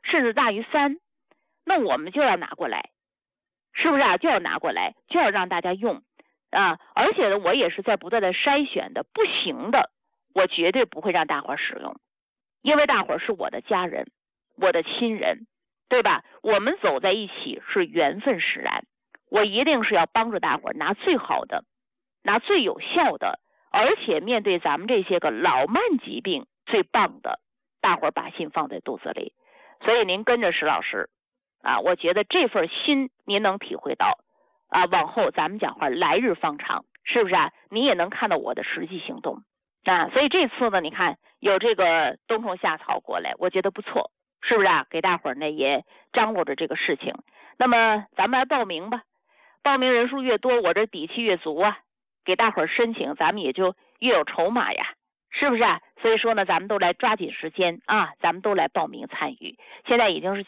甚至大于3，那我们就要拿过来，是不是啊？就要拿过来，就要让大家用啊！而且呢，我也是在不断的筛选的，不行的，我绝对不会让大伙使用，因为大伙是我的家人，我的亲人，对吧？我们走在一起是缘分使然，我一定是要帮助大伙拿最好的，拿最有效的，而且面对咱们这些个老慢疾病最棒的，大伙把心放在肚子里。所以您跟着石老师啊，我觉得这份心您能体会到啊，往后咱们讲话来日方长，是不是啊？你也能看到我的实际行动啊。所以这次呢，你看有这个冬虫夏草过来，我觉得不错，是不是啊？给大伙呢也张罗着这个事情。那么咱们来报名吧，报名人数越多，我这底气越足啊，给大伙申请，咱们也就越有筹码呀，是不是啊？所以说呢，咱们都来抓紧时间啊，咱们都来报名参与。现在已经是